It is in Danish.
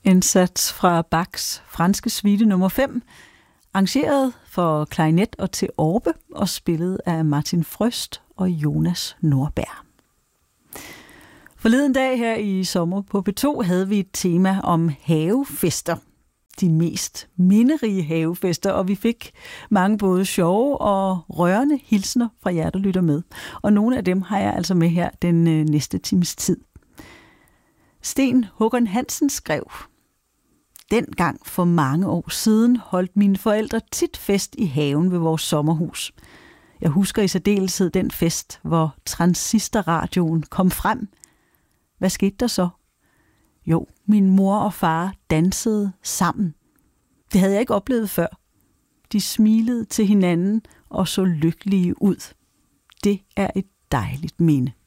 En sats fra Bachs franske suite nummer 5, arrangeret for klarinet og til orbe og spillet af Martin Frøst og Jonas Nordberg. Forleden dag her i sommer på P2 havde vi et tema om havefester. De mest minderige havefester, og vi fik mange både sjove og rørende hilsner fra jer, der lytter med. Og nogle af dem har jeg altså med her den næste times tid. Sten Håkon Hansen skrev: Dengang for mange år siden holdt mine forældre tit fest i haven ved vores sommerhus. Jeg husker i særdeleshed den fest, hvor transistorradioen kom frem. Hvad skete der så? Jo, min mor og far dansede sammen. Det havde jeg ikke oplevet før. De smilede til hinanden og så lykkelige ud. Det er et dejligt minde.